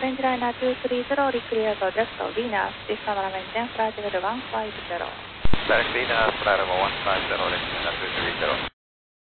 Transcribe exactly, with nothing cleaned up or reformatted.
Orange Liner two three zero, reclear to Delta Venus, discover maintain flight level one five zero. Direct Venus, flight level one five zero, Orange Liner two three zero.